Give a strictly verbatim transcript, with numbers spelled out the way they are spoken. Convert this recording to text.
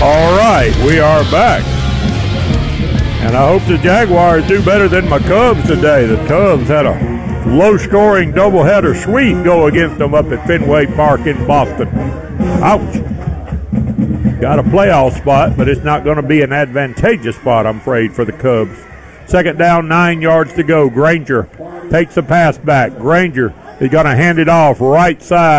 All right, we are back. And I hope the Jaguars do better than my Cubs today. The Cubs had a low-scoring doubleheader sweep go against them up at Fenway Park in Boston. Ouch. Got a playoff spot, but it's not going to be an advantageous spot, I'm afraid, for the Cubs. Second down, nine yards to go. Granger takes the pass back. Granger is going to hand it off right side.